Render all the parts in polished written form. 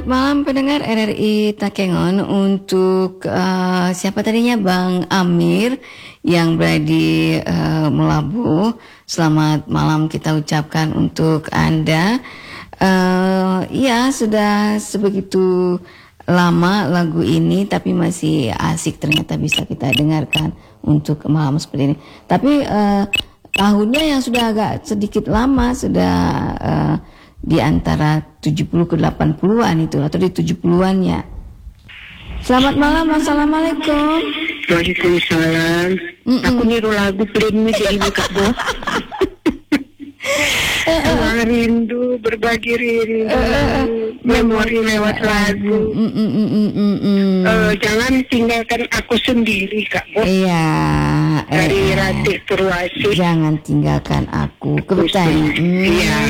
malam pendengar RRI Takengon. Untuk siapa tadinya, Bang Amir yang berada di Melabu. Selamat malam kita ucapkan untuk Anda. Ya, sudah sebegitu lama lagu ini, tapi masih asik ternyata bisa kita dengarkan untuk malam seperti ini. Tapi tahunnya yang sudah agak sedikit lama, sudah di antara 70 ke 80-an itu, atau di 70-an ya. Selamat malam, assalamualaikum. Waalaikumsalam. Aku niru lagu Prince jadi buka bos. Rindu, berbagi rindu, memori lewat lagu. Jangan tinggalkan aku sendiri, Kak Bos. Iya. Dari Ratih Purwasi. Jangan tinggalkan aku. Kebetulan. Iya.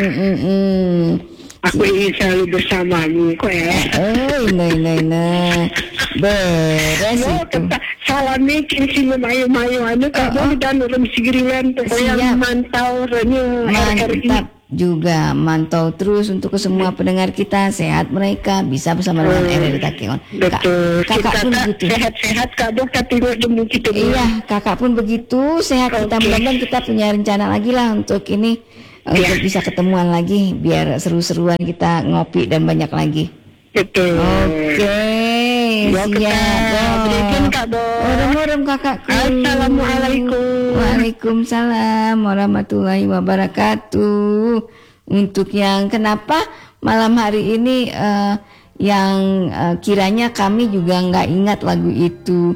Aku ingin selalu bersamamu, kok ya. Nah. Beres itu. Salam mikin si memayu-mayu anu Kak Bos dan orang sigirilan yang mantau renyu RRI. Mantap juga, mantau terus untuk semua pendengar kita, sehat mereka, bisa bersama dengan RRI Takengon. Betul. Kakak pun begitu. Sehat-sehat Kak Bos, tengok jemput kita. Iya, kakak pun begitu, sehat. Kita mudah-mudahan kita punya rencana lagi lah untuk ini, untuk bisa ketemuan lagi, biar seru-seruan kita ngopi dan banyak lagi. Betul. Oke, siap. Berikan Kak Bos. Orang-orang kakakku. Assalamualaikum. Waalaikumsalam warahmatullahi wabarakatuh. Untuk yang kenapa malam hari ini yang kiranya kami juga nggak ingat lagu itu.